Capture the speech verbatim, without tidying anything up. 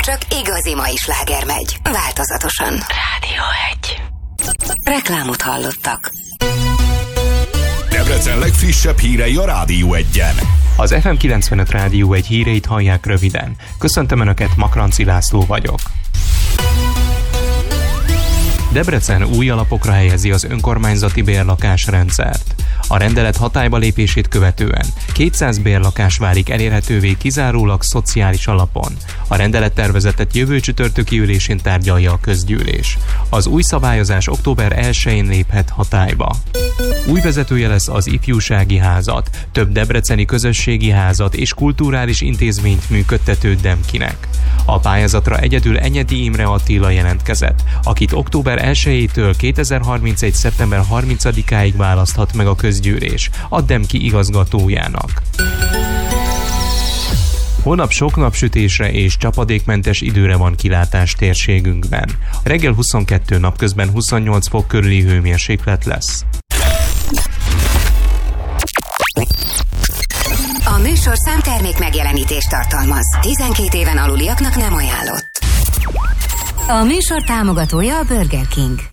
Csak igazi mai sláger megy. Változatosan. Rádió egy. Reklámot hallottak. Debrecen legfrissebb hírei a Rádió egyen. Az ef em kilencvenöt Rádió egy híreit hallják röviden. Köszöntöm Önöket, Makranci László vagyok. Debrecen új alapokra helyezi az önkormányzati bérlakásrendszert. A rendelet hatályba lépését követően kétszáz bérlakás válik elérhetővé kizárólag szociális alapon. A rendelettervezetet jövő csütörtöki ülésén tárgyalja a közgyűlés. Az új szabályozás október elsején léphet hatályba. Új vezetője lesz az ifjúsági házat, több debreceni közösségi házat és kulturális intézményt működtető Demkinek. A pályázatra egyedül Enyedi Imre Attila jelentkezett, akit október elsejétől kétezer-harmincegy. szeptember harmincadikáig választhat meg a közgyűlés, a Demki igazgatójának. Holnap sok napsütésre és csapadékmentes időre van kilátás térségünkben. Reggel huszonkettő, napközben huszonnyolc fok körüli hőmérséklet lesz. A műsor számtermék megjelenítést tartalmaz. tizenkét éven aluliaknak nem ajánlott. A műsor támogatója a Burger King.